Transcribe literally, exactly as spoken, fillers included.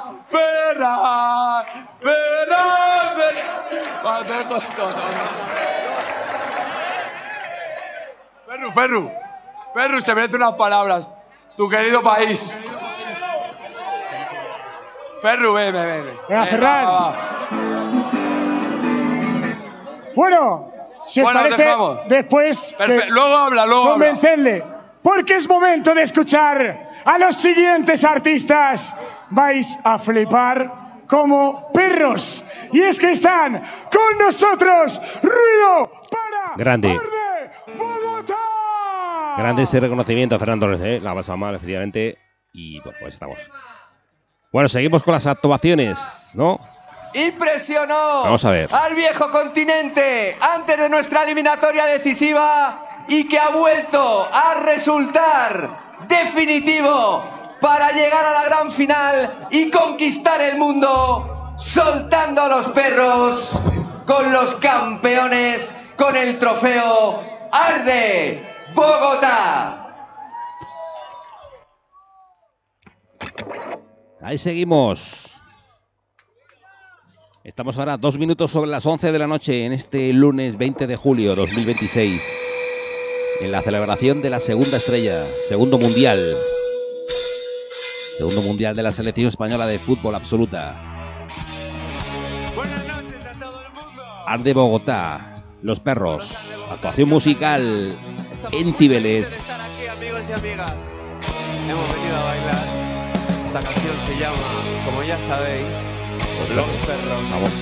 perra, perra, perra. Ferru, Ferru, Ferru, se merece unas palabras. Tu querido país. Ferru, ven, ven, ven. Venga, Ferran. Va, va. Bueno, si os bueno, parece, después que luego habla, luego convencedle, habla. Porque es momento de escuchar a los siguientes artistas. Vais a flipar como perros. Y es que están con nosotros. Ruido para Grande. Arde Bogotá. Grande ese reconocimiento a Fernando Torres, ¿eh? La ha pasado mal, efectivamente. Y bueno, pues estamos. Bueno, seguimos con las actuaciones, ¿no? Impresionó Vamos a ver. al viejo continente antes de nuestra eliminatoria decisiva y que ha vuelto a resultar definitivo para llegar a la gran final y conquistar el mundo, soltando a los perros con los campeones, con el trofeo Arde Bogotá. Ahí seguimos. Estamos ahora dos minutos sobre las once de la noche en este lunes veinte de julio dos mil veintiséis. En la celebración de la segunda estrella, segundo mundial. Segundo mundial de la selección española de fútbol absoluta. Buenas noches a todo el mundo. Arde Bogotá, Los Perros, actuación musical en Cibeles. Estar aquí, amigos y amigas. Hemos venido a bailar. Esta canción se llama, como ya sabéis, Los Perros. Vamos.